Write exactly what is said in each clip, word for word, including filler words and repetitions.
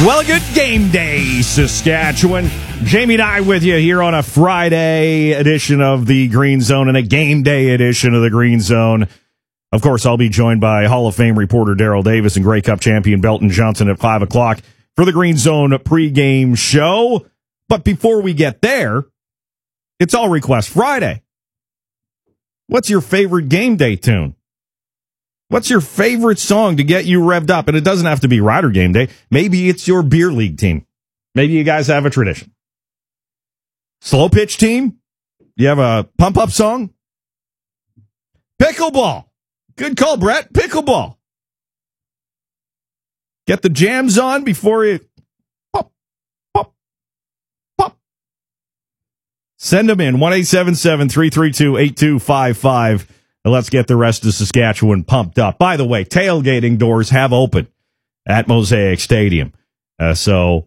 Well, a good game day, Saskatchewan. Jamie and I with you here on a Friday edition of the Green Zone and a game day edition of the Green Zone. Of course, I'll be joined by Hall of Fame reporter Daryl Davis and Grey Cup champion Belton Johnson at five o'clock for the Green Zone pregame show. But before we get there, it's All Request Friday. What's your favorite game day tune? What's your favorite song to get you revved up? And it doesn't have to be Rider Game Day. Maybe it's your beer league team. Maybe you guys have a tradition. Slow pitch team? You have a pump-up song? Pickleball. Good call, Brett. Pickleball. Get the jams on before you pop, pop, pop. Send them in. one eight seven seven, three three two, eight two five five. And let's get the rest of Saskatchewan pumped up. By the way, tailgating doors have opened at Mosaic Stadium. Uh, so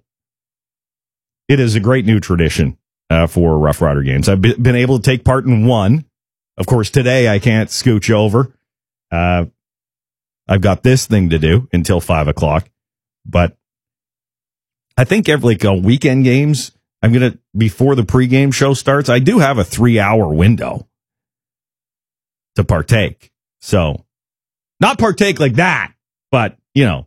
it is a great new tradition uh, for Rough Rider games. I've be- been able to take part in one. Of course, today I can't scooch over. Uh, I've got this thing to do until five o'clock. But I think every like, uh, weekend games, I'm going to, before the pregame show starts, I do have a three-hour window to partake. So, not partake like that, but, you know,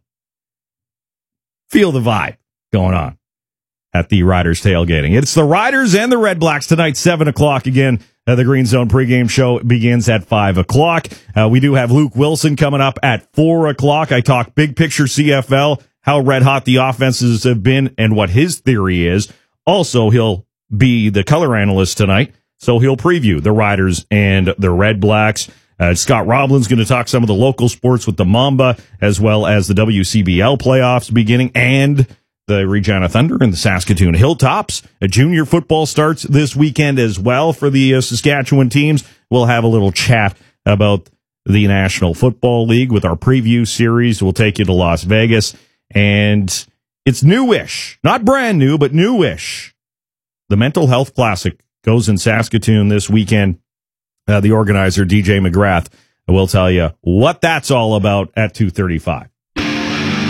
feel the vibe going on at the Riders tailgating. It's the Riders and the Red Blacks tonight, seven o'clock again. Uh, the Green Zone pregame show begins at five o'clock. Uh, we do have Luke Wilson coming up at four o'clock. I talk big picture C F L, how red hot the offenses have been, and what his theory is. Also, he'll be the color analyst tonight. So he'll preview the Riders and the Red Blacks. Uh, Scott Roblin's going to talk some of the local sports with the Mamba, as well as the W C B L playoffs beginning, and the Regina Thunder and the Saskatoon Hilltops. A junior football starts this weekend as well for the uh, Saskatchewan teams. We'll have a little chat about the National Football League with our preview series. We'll take you to Las Vegas, and it's newish. Not brand new, but newish. The Mental Health Classic goes in Saskatoon this weekend. Uh, the organizer, D J McGrath, will tell you what that's all about at two thirty-five.